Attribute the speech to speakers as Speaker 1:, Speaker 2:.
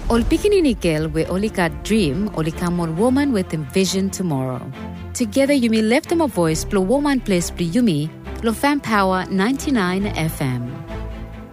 Speaker 1: Ol pikinini girl we olika dream, olika mon woman with a vision tomorrow. Together you may lift them a voice, blow woman place, blow yumi, lo fan power 99 FM.